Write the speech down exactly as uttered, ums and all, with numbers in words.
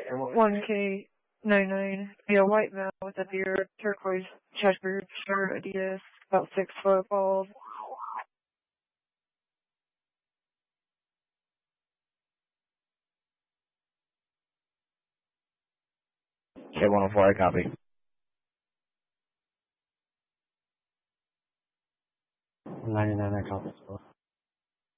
one K ninety-nine. Yeah, white male with a beard, turquoise checkered shirt, Adidas, about six foot bald. K one oh four, I copy. ninety-nine, I copy.